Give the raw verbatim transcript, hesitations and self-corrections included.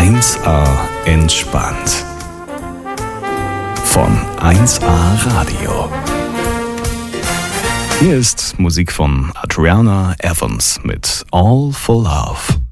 eins A entspannt. Von eins A Radio. Hier ist Musik von Adriana Evans mit All for Love.